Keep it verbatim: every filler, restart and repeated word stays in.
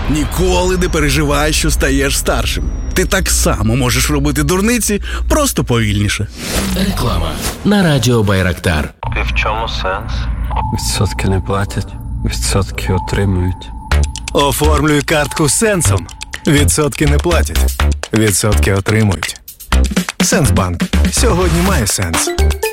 Ніколи не переживай, що стаєш старшим. Ти так само можеш робити дурниці, просто повільніше. Реклама на радіо Байрактар. І в чому сенс? Відсотки не платять, відсотки отримують. Оформлюй картку з Сенсом. Відсотки не платять, відсотки отримують. Сенсбанк. Сьогодні має сенс.